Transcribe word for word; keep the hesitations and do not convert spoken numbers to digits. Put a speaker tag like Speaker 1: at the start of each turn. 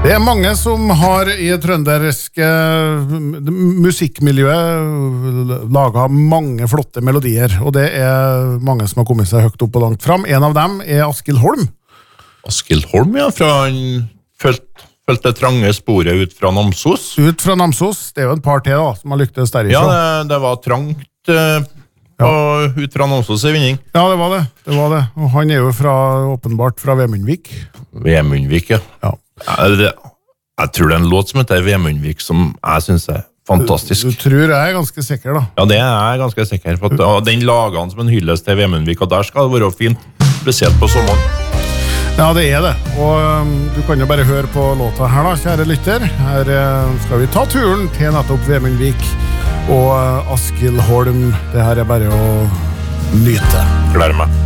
Speaker 1: Det er mange som har i trønderske musikkmiljøet laget mange flotte melodier, og det er mange som har kommet seg høyt opp og langt fram. En av dem er Askild Holm.
Speaker 2: Askild Holm, ja, fra han følte, følte det trange sporet ut fra Namsos.
Speaker 1: Ut fra Namsos, det er jo en par til da, som har lyktes derifra.
Speaker 2: Ja, det, det var trangt eh, ja. Og ut fra Namsos i vinning.
Speaker 1: Ja, det var det, det var det. Og han er jo fra, åpenbart fra Vemundvik.
Speaker 2: Vemundvik, ja.
Speaker 1: Ja.
Speaker 2: Ja, det, jeg tror det er en låt som heter Vemundvik som jeg synes er fantastisk.
Speaker 1: Du, du tror jeg er ganske sikker da?
Speaker 2: Ja, det er jeg ganske sikker på. At, den lager han som en hyllest til Vemundvik, og der skal det være fint, spesielt på sommeren.
Speaker 1: Ja, det er det. Og um, du kan jo bare høre på låta her da, kjære lytter. Her uh, skal vi ta turen til nettopp Vemundvik og uh, Askild Holm. Det her er bare å nyte.
Speaker 2: Gleder meg.